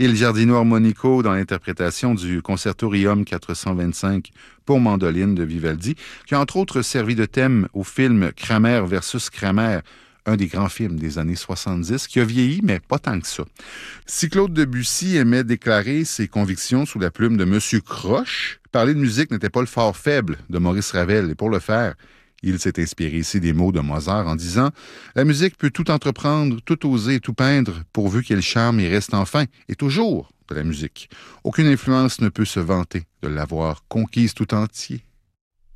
Il Giardino Armonico dans l'interprétation du Concertorium 425 pour mandoline de Vivaldi, qui a entre autres servi de thème au film Kramer versus Kramer, un des grands films des années 70, qui a vieilli, mais pas tant que ça. Si Claude Debussy aimait déclarer ses convictions sous la plume de Monsieur Croche, parler de musique n'était pas le fort faible de Maurice Ravel, et pour le faire, il s'est inspiré ici des mots de Mozart en disant « La musique peut tout entreprendre, tout oser, tout peindre, pourvu qu'elle charme et reste enfin, et toujours de la musique. Aucune influence ne peut se vanter de l'avoir conquise tout entier. »